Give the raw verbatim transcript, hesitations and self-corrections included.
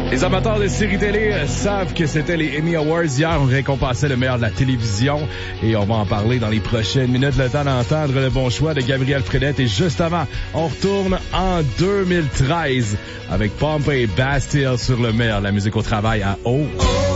Les amateurs de séries télé savent que c'était les Emmy Awards. Hier, on récompensait le meilleur de la télévision et on va en parler dans les prochaines minutes. Le temps d'entendre le bon choix de Gabriel Fredette. Et juste avant, on retourne en deux mille treize avec Pomp et Bastille sur le meilleur de la musique au travail à O.